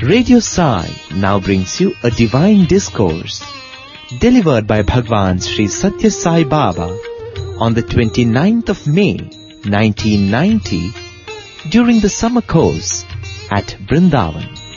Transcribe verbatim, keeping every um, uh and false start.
Radio Sai now brings you a divine discourse delivered by Bhagwan Sri Satya Sai Baba on the twenty-ninth of May nineteen ninety during the summer course at Vrindavan.